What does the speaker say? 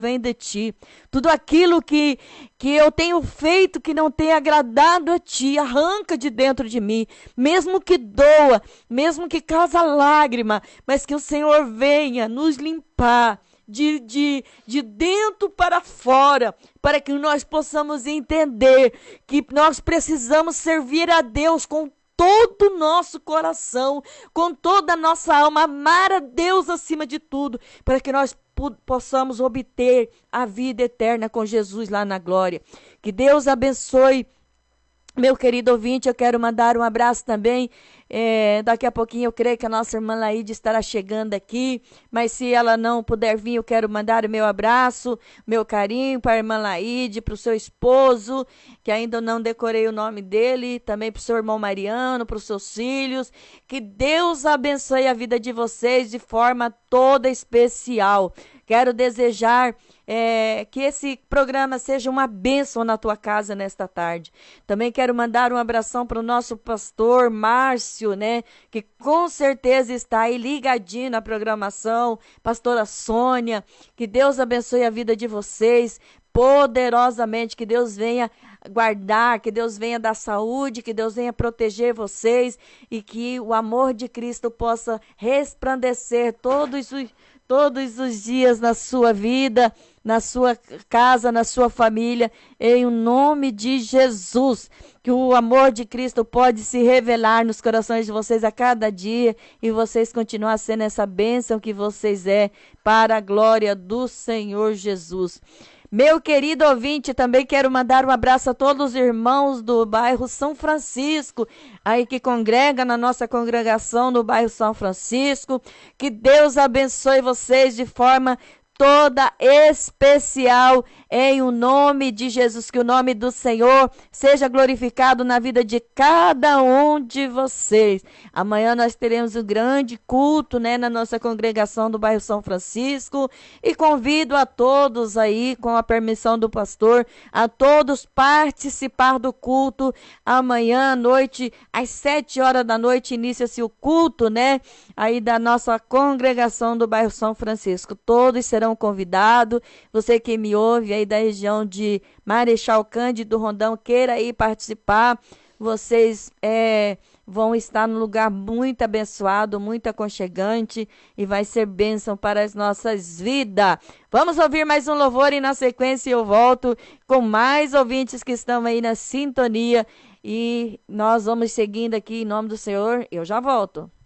vem de ti. Tudo aquilo que eu tenho feito que não tem agradado a ti, arranca de dentro de mim, mesmo que doa, mesmo que causa lágrima, mas que o Senhor venha nos limpar de dentro para fora, para que nós possamos entender que nós precisamos servir a Deus com todo o nosso coração, com toda a nossa alma, amar a Deus acima de tudo, para que nós possamos obter a vida eterna com Jesus lá na glória. Que Deus abençoe. Meu querido ouvinte, eu quero mandar um abraço também. Daqui a pouquinho eu creio que a nossa irmã Laíde estará chegando aqui, mas se ela não puder vir, eu quero mandar o meu abraço, meu carinho para a irmã Laíde, para o seu esposo, que ainda não decorei o nome dele, também para o seu irmão Mariano, para os seus filhos. Que Deus abençoe a vida de vocês de forma toda especial. Quero desejar que esse programa seja uma bênção na tua casa nesta tarde. Também quero mandar um abração para o nosso pastor Márcio, né? Que com certeza está aí ligadinho na programação. Pastora Sônia, que Deus abençoe a vida de vocês poderosamente, que Deus venha guardar, que Deus venha dar saúde, que Deus venha proteger vocês e que o amor de Cristo possa resplandecer todos os dias na sua vida, na sua casa, na sua família, em nome de Jesus. Que o amor de Cristo pode se revelar nos corações de vocês a cada dia e vocês continuar sendo essa bênção que vocês para a glória do Senhor Jesus. Meu querido ouvinte, também quero mandar um abraço a todos os irmãos do bairro São Francisco, aí que congrega na nossa congregação no bairro São Francisco. Que Deus abençoe vocês de forma toda especial, em o nome de Jesus, que o nome do Senhor seja glorificado na vida de cada um de vocês. Amanhã nós teremos um grande culto, né, na nossa congregação do bairro São Francisco, e convido a todos aí, com a permissão do pastor, a todos participar do culto. Amanhã à noite, às 7 horas da noite, inicia-se o culto, né, aí da nossa congregação do bairro São Francisco. Todos serão convidados. Você que me ouve aí da região de Marechal Cândido Rondão, queira aí participar. Vocês vão estar num lugar muito abençoado, muito aconchegante, e vai ser bênção para as nossas vidas. Vamos ouvir mais um louvor e na sequência eu volto com mais ouvintes que estão aí na sintonia, e nós vamos seguindo aqui em nome do Senhor. Eu já volto.